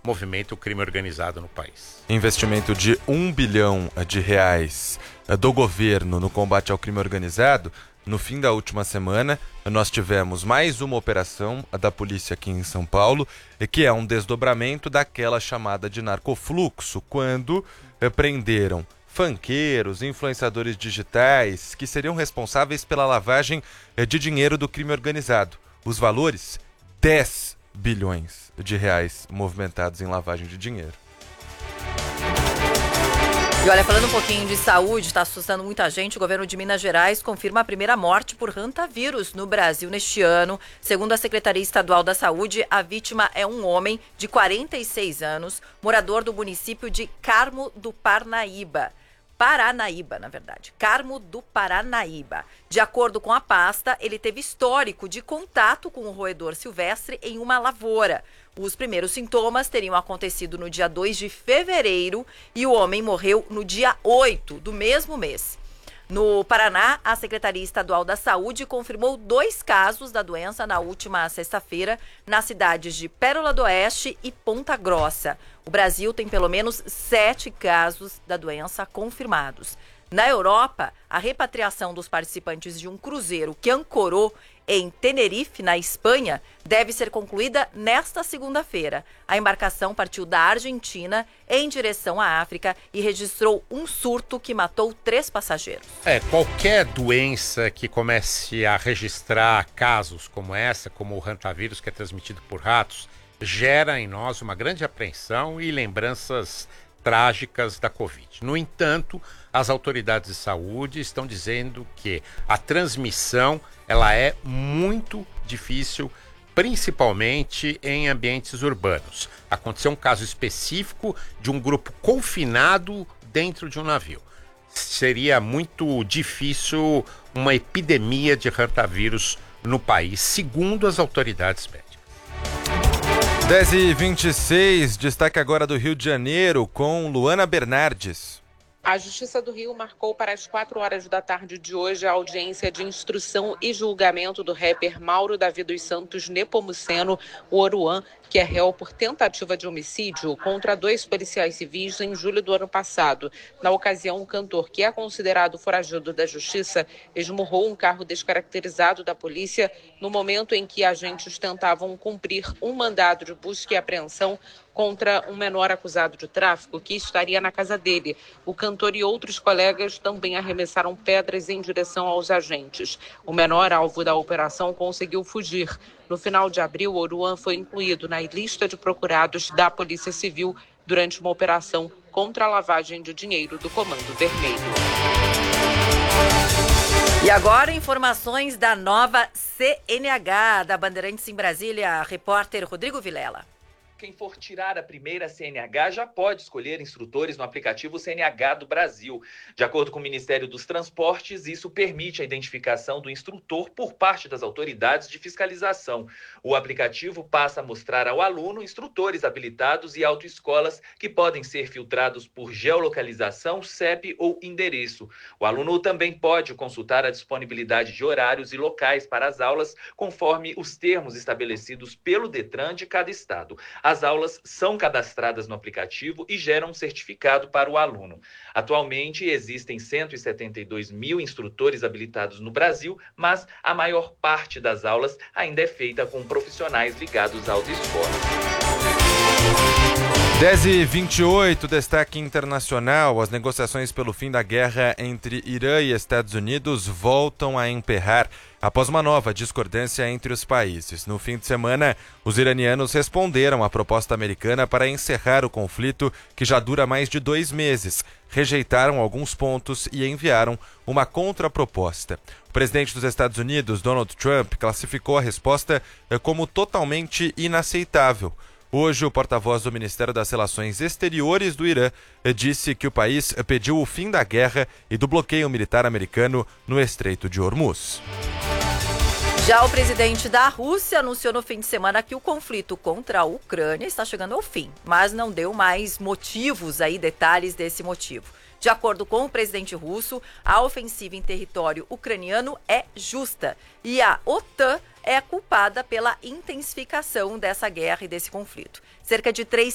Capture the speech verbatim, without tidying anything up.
movimenta o crime organizado no país. Investimento de um bilhão de reais do governo no combate ao crime organizado. No fim da última semana, nós tivemos mais uma operação da polícia aqui em São Paulo, que é um desdobramento daquela chamada de narcofluxo, quando eh, prenderam funqueiros, influenciadores digitais, que seriam responsáveis pela lavagem eh, de dinheiro do crime organizado. Os valores, dez bilhões de reais movimentados em lavagem de dinheiro. E olha, falando um pouquinho de saúde, está assustando muita gente, o governo de Minas Gerais confirma a primeira morte por hantavírus no Brasil neste ano. Segundo a Secretaria Estadual da Saúde, a vítima é um homem de quarenta e seis anos, morador do município de Carmo do Parnaíba. Paranaíba, na verdade. Carmo do Paranaíba. De acordo com a pasta, ele teve histórico de contato com o roedor silvestre em uma lavoura. Os primeiros sintomas teriam acontecido no dia dois de fevereiro e o homem morreu no dia oito do mesmo mês. No Paraná, a Secretaria Estadual da Saúde confirmou dois casos da doença na última sexta-feira nas cidades de Pérola do Oeste e Ponta Grossa. O Brasil tem pelo menos sete casos da doença confirmados. Na Europa, a repatriação dos participantes de um cruzeiro que ancorou em Tenerife, na Espanha, deve ser concluída nesta segunda-feira. A embarcação partiu da Argentina em direção à África e registrou um surto que matou três passageiros. É, qualquer doença que comece a registrar casos como essa, como o hantavírus, que é transmitido por ratos, gera em nós uma grande apreensão e lembranças trágicas da Covid. No entanto, as autoridades de saúde estão dizendo que a transmissão ela é muito difícil, principalmente em ambientes urbanos. Aconteceu um caso específico de um grupo confinado dentro de um navio. Seria muito difícil uma epidemia de hantavírus no país, segundo as autoridades médicas. dez e vinte e seis, destaque agora do Rio de Janeiro com Luana Bernardes. A Justiça do Rio marcou para as quatro horas da tarde de hoje a audiência de instrução e julgamento do rapper Mauro Davi dos Santos Nepomuceno, o Oruan, que é réu por tentativa de homicídio contra dois policiais civis em julho do ano passado. Na ocasião, o cantor, que é considerado foragido da Justiça, esmurrou um carro descaracterizado da polícia no momento em que agentes tentavam cumprir um mandado de busca e apreensão contra um menor acusado de tráfico que estaria na casa dele. O cantor e outros colegas também arremessaram pedras em direção aos agentes. O menor, alvo da operação, conseguiu fugir. No final de abril, Oruan foi incluído na lista de procurados da Polícia Civil durante uma operação contra a lavagem de dinheiro do Comando Vermelho. E agora, informações da nova C N H da Bandeirantes em Brasília. Repórter Rodrigo Vilela. Quem for tirar a primeira C N H já pode escolher instrutores no aplicativo C N H do Brasil. De acordo com o Ministério dos Transportes, isso permite a identificação do instrutor por parte das autoridades de fiscalização. O aplicativo passa a mostrar ao aluno instrutores habilitados e autoescolas que podem ser filtrados por geolocalização, C E P ou endereço. O aluno também pode consultar a disponibilidade de horários e locais para as aulas, conforme os termos estabelecidos pelo Detran de cada estado. As aulas são cadastradas no aplicativo e geram um certificado para o aluno. Atualmente, existem cento e setenta e dois mil instrutores habilitados no Brasil, mas a maior parte das aulas ainda é feita com profissionais ligados à autoescola. dez e vinte e oito, destaque internacional. As negociações pelo fim da guerra entre Irã e Estados Unidos voltam a emperrar após uma nova discordância entre os países. No fim de semana, os iranianos responderam à proposta americana para encerrar o conflito, que já dura mais de dois meses. Rejeitaram alguns pontos e enviaram uma contraproposta. O presidente dos Estados Unidos, Donald Trump, classificou a resposta como totalmente inaceitável. Hoje, o porta-voz do Ministério das Relações Exteriores do Irã disse que o país pediu o fim da guerra e do bloqueio militar americano no Estreito de Hormuz. Já o presidente da Rússia anunciou no fim de semana que o conflito contra a Ucrânia está chegando ao fim, mas não deu mais motivos aí, detalhes desse motivo. De acordo com o presidente russo, a ofensiva em território ucraniano é justa e a OTAN é culpada pela intensificação dessa guerra e desse conflito. Cerca de três